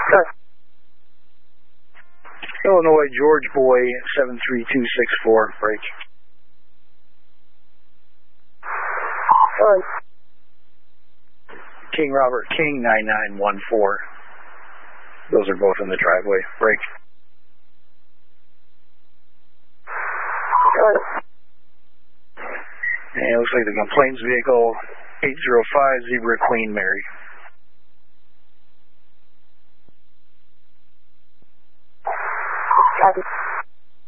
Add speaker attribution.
Speaker 1: Illinois George Boy 73264, break. King Robert King 9914. Those are both in the driveway. Break. And it looks like the complaints vehicle 805 Zebra Queen Mary.